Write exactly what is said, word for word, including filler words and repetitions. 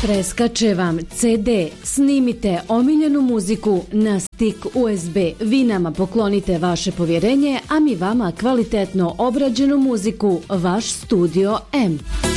Preskače vam ce de, snimite omiljenu muziku na stik u es be. Vi nama poklonite vaše povjerenje, a mi vama kvalitetno obrađenu muziku, vaš Studio M.